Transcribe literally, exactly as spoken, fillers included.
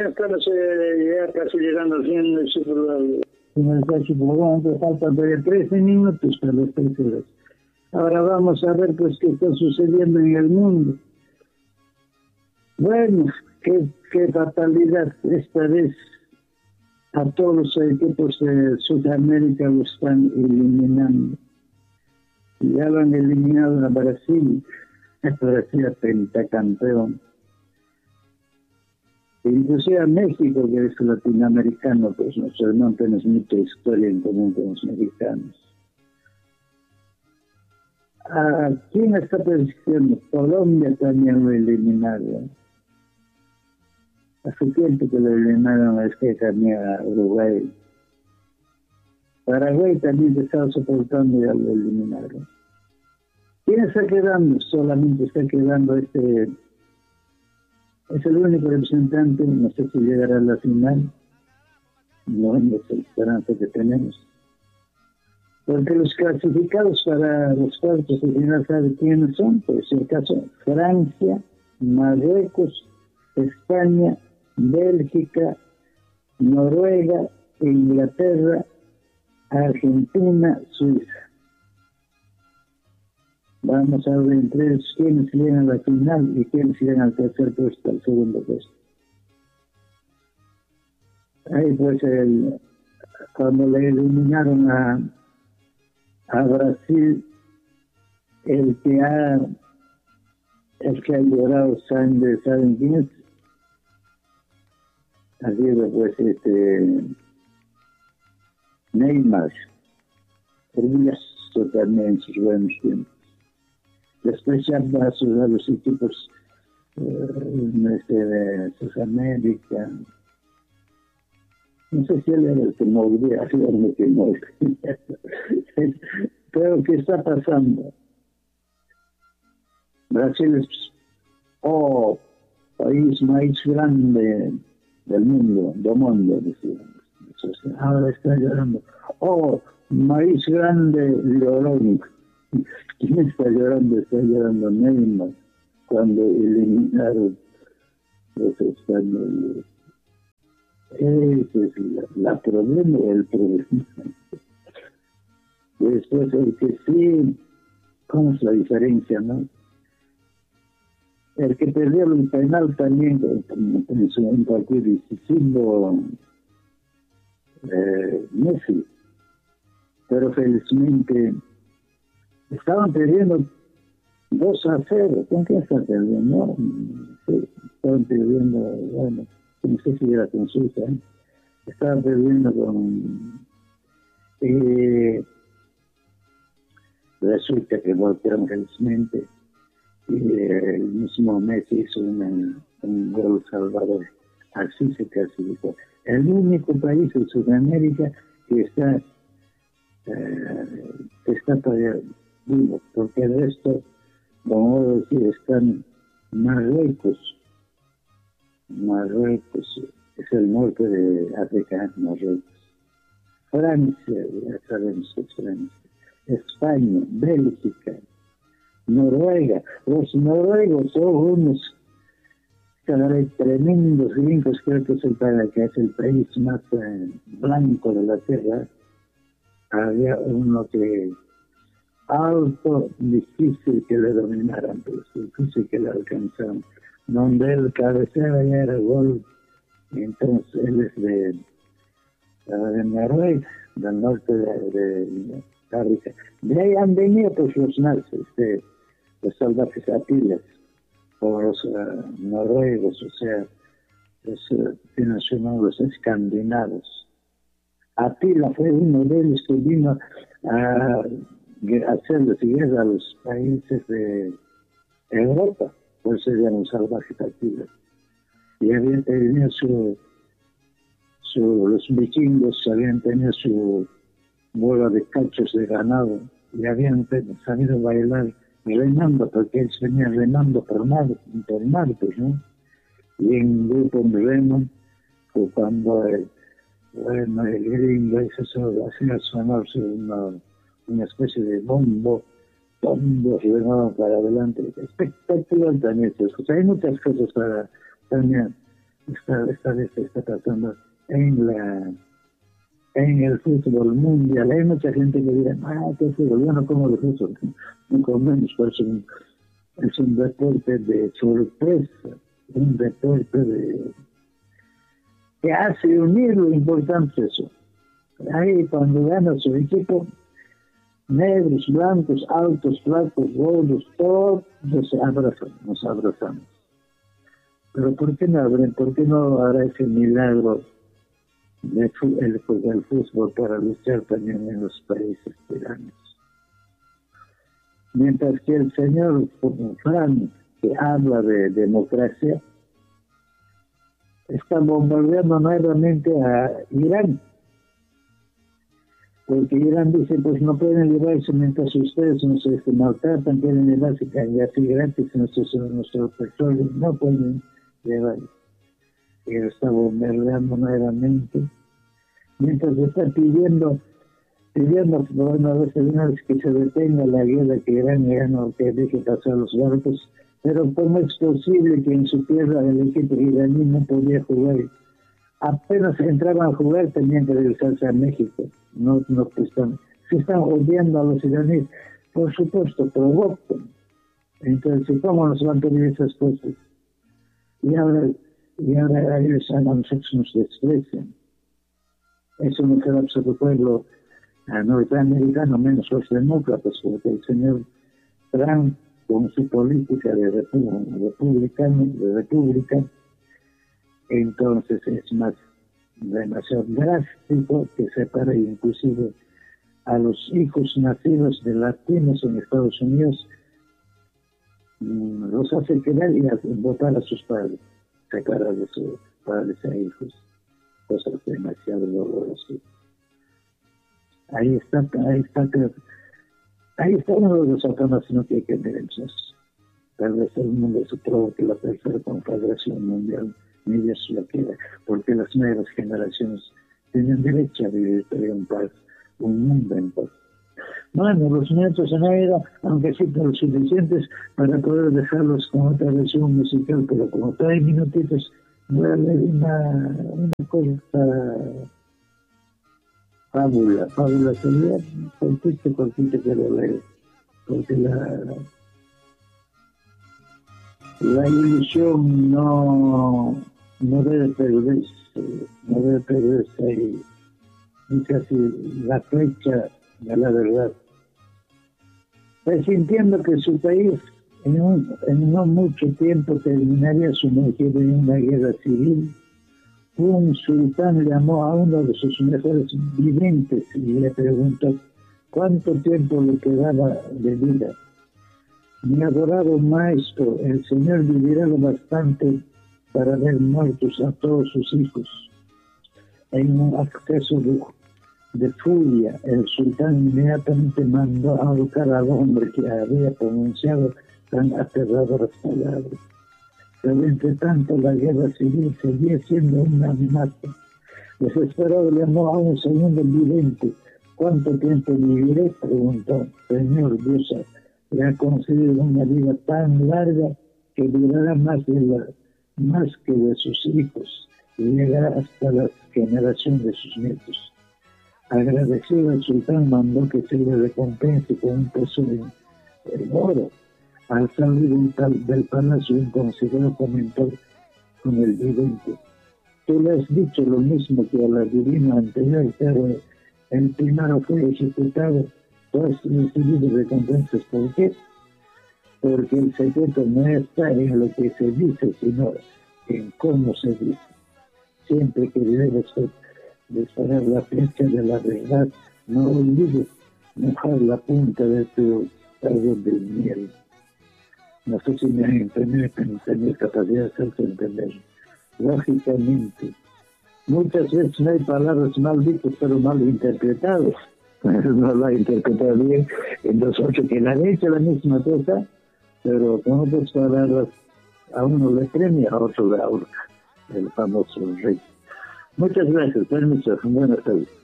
ya estamos eh, ya casi llegando al fin del Super Bowl. Faltan todavía trece minutos para las tres horas. Ahora vamos a ver pues qué está sucediendo en el mundo. Bueno, qué, qué fatalidad. Esta vez a todos los equipos de Sudamérica lo están eliminando. Ya lo han eliminado a Brasil. Brasil es pentacampeón. Inclusive a México, que es latinoamericano, pues nosotros no tenemos mucha historia en común con los mexicanos. ¿A quién está persiguiendo? Colombia también lo eliminaron. Hace tiempo que lo eliminaron, es que también a Uruguay. Paraguay también se estaba soportando y ya lo eliminaron. ¿Quién está quedando? Solamente está quedando este... Es el único representante, no sé si llegará a la final. No es la esperanza que tenemos. Porque los clasificados para los cuartos de final, ¿sabe quiénes son? Pues en el caso Francia, Marruecos, España, Bélgica, Noruega, Inglaterra, Argentina, Suiza. Vamos a ver entre ellos quiénes llegan a la final y quiénes llegan al tercer puesto, al segundo puesto. Ahí pues el, cuando le eliminaron a, a Brasil, el que ha el que ha llorado sangre, ¿saben quién es? Ha sido pues este Neymar, orgulloso también en sus buenos tiempos. Después ya pasó a los equipos eh, este, de Sudamérica. No sé si él era el que movía, el que movía. Pero ¿qué está pasando? Brasil es, oh, país más grande del mundo, del mundo, decíamos. Ahora está llorando. Oh, maíz grande, llorón. ¿Quién está llorando? Está llorando Neymar cuando eliminaron los españoles. Ese es la, la problema, el problema. Después el que sí, ¿cómo es la diferencia, no? El que perdió el penal también en un partido decisivo, eh, Messi, pero felizmente estaban perdiendo dos a cero. ¿Con qué están perdiendo? No, sí, estaban perdiendo, bueno, no sé si era con Suiza, ¿eh? Estaban perdiendo con... Eh, resulta que voltearon felizmente y eh, el mismo Messi hizo una, un gol salvador. Así se clasificó. El único país de Sudamérica que está, eh, que está todavía vivo, porque el resto, como voy a decir, están Marruecos. Marruecos es el norte de África, Marruecos. Francia, ya sabemos que es Francia. España, Bélgica, Noruega. Los noruegos son unos caray, tremendos gringos, creo que es el, que es el país más eh, blanco de la tierra. Había uno que alto, difícil que le dominaran, pero difícil que le alcanzaran. Donde él cabeceaba ya era gol. Entonces él es de, de Noruega, del norte de, de África. De ahí han venido pues los nazis, de, los salvajes Atilas, o los uh, noruegos, o sea, los, uh, tienen su nombre, los escandinavos. Atila fue uno de ellos que vino a hacerles guerra a los países de Europa, por eso eran los salvajes Atilas. Y habían tenido su, su, los vikingos habían tenido su bola de cachos de ganado y habían sabido bailar remando, porque ellos venían remando por mar, por mar, pues, ¿no? Y en grupo de remo, pues, cuando el, bueno, el gringo hizo hacía sonar una, una especie de bombo, bombo remaban para adelante, espectacular también. O sea, hay muchas cosas para también esta, esta vez se está tratando en la en el fútbol mundial. Hay mucha gente que dirá, ah, qué fútbol, yo no como de fútbol, no comemos, pero es un, es un deporte de sorpresa, un deporte de que hace unir lo importante eso. Ahí cuando gana su equipo, negros, blancos, altos, flacos, gordos, todos se abrazan, nos abrazamos. Pero ¿por qué no abren? ¿Por qué no hará ese milagro del el, el fútbol para luchar también en los países tiranos? Mientras que el señor Frank, que habla de democracia, está bombardeando nuevamente a Irán. Porque Irán dice, pues no pueden llevarse mientras ustedes no se maltratan, quieren llevarse así gratis nuestro, nuestro petróleo, no pueden llevar. Y está bombardeando nuevamente. Mientras está pidiendo, pidiendo, bueno, a veces que se detenga la guerra que Irán ya no que deje pasar los barcos. Pero ¿cómo es posible que en su tierra el equipo iraní no podía jugar? Apenas entraban a jugar tenían que regresarse a México. No, no están, se están odiando a los iraníes. Por supuesto, provocan. Entonces, ¿cómo nos van a pedir esas cosas? Y ahora, y ahora ellos a nosotros nos desprecian. Eso no será sobre el pueblo norteamericano, menos los demócratas, porque el señor Trump, con su política de republicano, de república, entonces es más demasiado drástico que separa inclusive a los hijos nacidos de latinos en Estados Unidos, los hace quedar y votar a sus padres, separar de sus padres a hijos, cosas demasiado dolorosas. Ahí está, ahí está, ahí está uno de los afirmaciones que hay que tener. Tal vez el mundo se provoque la tercera conflagración mundial, ni Dios lo quiera, porque las nuevas generaciones tienen derecho a vivir en paz, un mundo en paz. Bueno, los minutos en aire, aunque sí los suficientes para poder dejarlos con otra versión musical, pero como trae minutitos, voy a leer una, una cosa fábula, fábula sería cortito, cortito que lo leo, porque la la ilusión no, no debe perderse, no debe perderse y dice así, la flecha de la verdad. Presintiendo que su país en, un, en no mucho tiempo terminaría sumergido en una guerra civil, un sultán llamó a uno de sus mejores videntes y le preguntó cuánto tiempo le quedaba de vida. Mi adorado maestro, el Señor vivirá lo bastante para ver muertos a todos sus hijos. En un acceso de, de furia, el sultán inmediatamente mandó a ahorcar al hombre que había pronunciado tan aterradoras palabras. Pero entre tanto la guerra civil seguía siendo una amenaza. Desesperado llamó a un segundo vidente. ¿Cuánto tiempo viviré? Preguntó. Señor Dios, le ha concedido una vida tan larga que durará más, de la, más que de sus hijos y llegará hasta la generación de sus nietos. Agradecido, el sultán mandó que se le recompense con un peso de, de oro. Al salir del, del palacio, un consejero comentó con el vidente: tú le has dicho lo mismo que a la divina anterior, pero el primero fue ejecutado. Tú has recibido recompensas. ¿Por qué? Porque el secreto no está en lo que se dice, sino en cómo se dice. Siempre que debes disparar la flecha de la verdad, no olvides mojar la punta de tu árbol de miel. No sé si me han entendido, tener capacidad de hacerse entender. Lógicamente, muchas veces no hay palabras mal dichas, pero mal interpretadas. No lo ha interpretado bien en los ocho que le han hecho la misma cosa, pero con otras palabras, a uno le premia, a otro le ahorca, el famoso rey. Muchas gracias, permiso, buenas tardes.